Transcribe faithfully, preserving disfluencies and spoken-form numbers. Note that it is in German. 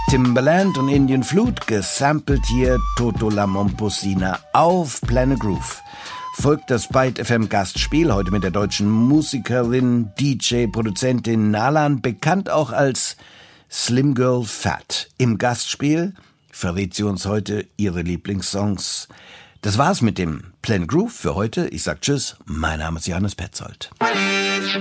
Timbaland und Indian Flute, gesampelt hier Toto La Momposina auf Planet Groove. Folgt das Byte F M Gastspiel, heute mit der deutschen Musikerin, D J, Produzentin Nalan, bekannt auch als Slim Girl Fat. Im Gastspiel verrät sie uns heute ihre Lieblingssongs. Das war's mit dem Planet Groove für heute. Ich sag Tschüss, mein Name ist Johannes Petzold.